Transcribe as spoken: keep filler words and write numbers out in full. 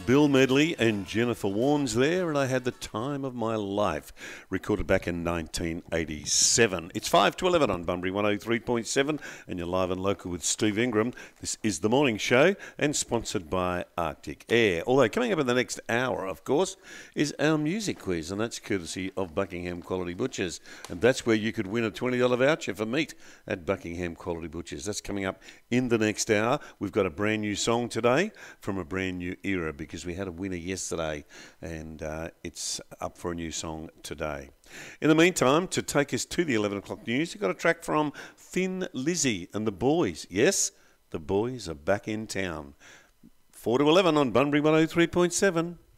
Bill Medley and Jennifer Warnes there, and I had the time of my life, recorded back in nineteen eighty-seven. It's five to eleven on Bunbury one oh three point seven, and you're live and local with Steve Ingram. This is The Morning Show, and sponsored by Arctic Air. Although coming up in the next hour, of course, is our music quiz, and that's courtesy of Buckingham Quality Butchers. And that's where you could win a twenty dollars voucher for meat at Buckingham Quality Butchers. That's coming up in the next hour. We've got a brand new song today from a brand new era, because we had a winner yesterday, and uh, it's up for a new song today. In the meantime, to take us to the eleven o'clock news, you've got a track from Thin Lizzy and the Boys. Yes, the boys are back in town. four to eleven on Bunbury one oh three point seven.